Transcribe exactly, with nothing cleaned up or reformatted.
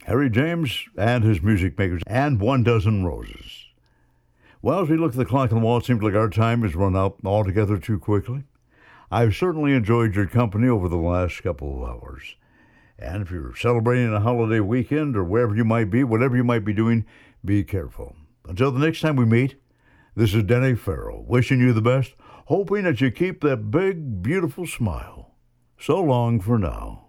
Harry James and his music makers, and One Dozen Roses. Well, as we look at the clock on the wall, it seems like our time has run out altogether too quickly. I've certainly enjoyed your company over the last couple of hours. And if you're celebrating a holiday weekend or wherever you might be, whatever you might be doing, be careful. Until the next time we meet, this is Denny Farrell, wishing you the best, hoping that you keep that big, beautiful smile. So long for now.